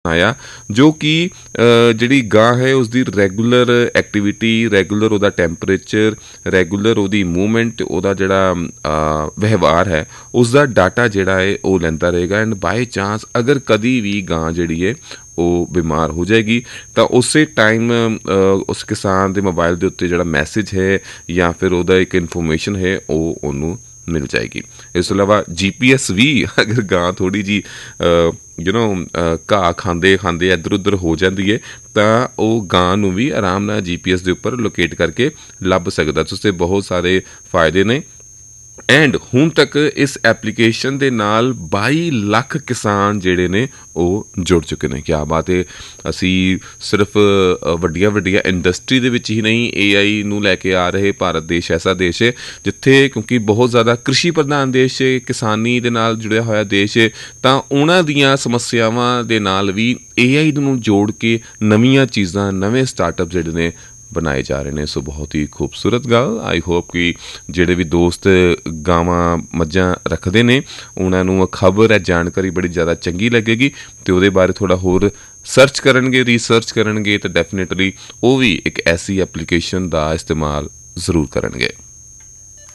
ਆਇਆ ਜੋ ਕਿ ਜਿਹੜੀ ਗਾਂ ਹੈ ਉਸਦੀ ਰੈਗੂਲਰ ਐਕਟੀਵਿਟੀ, ਰੈਗੂਲਰ ਉਹਦਾ ਟੈਂਪਰੇਚਰ, ਰੈਗੂਲਰ ਉਹਦੀ ਮੂਵਮੈਂਟ, ਉਹਦਾ ਜਿਹੜਾ ਵਿਵਹਾਰ ਹੈ ਉਸਦਾ ਡਾਟਾ ਜਿਹੜਾ ਹੈ ਉਹ ਲੈਂਦਾ ਰਹੇਗਾ। ਐਂਡ ਬਾਏ ਚਾਂਸ ਅਗਰ ਕਦੀ ਵੀ ਗਾਂ ਜਿਹੜੀ ਹੈ ਉਹ ਬਿਮਾਰ ਹੋ ਜਾਏਗੀ ਤਾਂ ਉਸੇ ਟਾਈਮ ਉਸ ਕਿਸਾਨ ਦੇ ਮੋਬਾਈਲ ਦੇ ਉੱਤੇ ਜਿਹੜਾ ਮੈਸੇਜ ਹੈ ਜਾਂ ਫਿਰ ਉਹਦਾ ਇੱਕ ਇਨਫੋਰਮੇਸ਼ਨ ਹੈ ਉਹ ਉਹਨੂੰ ਮਿਲ ਜਾਏਗੀ। ਇਸ ਤੋਂ ਇਲਾਵਾ GPS ਵੀ ਅਗਰ ਗਾਂ ਥੋੜ੍ਹੀ ਜਿਹੀ ਘਾਹ ਖਾਂਦੇ ਖਾਂਦੇ ਇੱਧਰ ਉੱਧਰ ਹੋ ਜਾਂਦੀ ਹੈ ਤਾਂ ਉਹ ਗਾਂ ਨੂੰ ਵੀ ਆਰਾਮ ਨਾਲ GPS ਦੇ ਉੱਪਰ ਲੋਕੇਟ ਕਰਕੇ ਲੱਭ ਸਕਦਾ। ਤੁਸੀਂ ਬਹੁਤ ਸਾਰੇ ਫਾਇਦੇ ਨੇ। ਐਂਡ ਹੁਣ ਤੱਕ ਇਸ ਐਪਲੀਕੇਸ਼ਨ ਦੇ ਨਾਲ 22 ਲੱਖ ਕਿਸਾਨ ਜਿਹੜੇ ਨੇ ਉਹ ਜੁੜ ਚੁੱਕੇ ਨੇ। ਕਿਆ ਬਾਤ ਹੈ। ਅਸੀਂ ਸਿਰਫ ਵੱਡੀਆਂ ਵੱਡੀਆਂ ਇੰਡਸਟਰੀ ਦੇ ਵਿੱਚ ਹੀ ਨਹੀਂ AI ਨੂੰ ਲੈ ਕੇ ਆ ਰਹੇ। ਭਾਰਤ ਦੇਸ਼ ਐਸਾ ਦੇਸ਼ ਹੈ ਜਿੱਥੇ, ਕਿਉਂਕਿ ਬਹੁਤ ਜ਼ਿਆਦਾ ਕ੍ਰਿਸ਼ੀ ਪ੍ਰਧਾਨ ਦੇਸ਼ ਹੈ, ਕਿਸਾਨੀ ਦੇ ਨਾਲ ਜੁੜਿਆ ਹੋਇਆ ਦੇਸ਼ ਹੈ, ਤਾਂ ਉਹਨਾਂ ਦੀਆਂ ਸਮੱਸਿਆਵਾਂ ਦੇ ਨਾਲ ਵੀ AI ਨੂੰ ਜੋੜ ਕੇ ਨਵੀਆਂ ਚੀਜ਼ਾਂ, ਨਵੇਂ ਸਟਾਰਟਅਪ ਜਿਹੜੇ ਨੇ ਬਣਾਏ ਜਾ ਰਹੇ ਨੇ। ਸੋ ਬਹੁਤ ਹੀ ਖੂਬਸੂਰਤ ਗੱਲ। ਆਈ ਹੋਪ ਕਿ ਜਿਹੜੇ ਵੀ ਦੋਸਤ ਗਾਵਾਂ ਮੱਝਾਂ ਰੱਖਦੇ ਨੇ ਉਹਨਾਂ ਨੂੰ ਖਬਰ ਹੈ, ਜਾਣਕਾਰੀ ਬੜੀ ਜ਼ਿਆਦਾ ਚੰਗੀ ਲੱਗੇਗੀ ਅਤੇ ਉਹਦੇ ਬਾਰੇ ਥੋੜ੍ਹਾ ਹੋਰ ਸਰਚ ਕਰਨਗੇ, ਰਿਸਰਚ ਕਰਨਗੇ ਤਾਂ ਡੈਫੀਨੇਟਲੀ ਉਹ ਵੀ ਇੱਕ ਐਸੀ ਐਪਲੀਕੇਸ਼ਨ ਦਾ ਇਸਤੇਮਾਲ ਜ਼ਰੂਰ ਕਰਨਗੇ।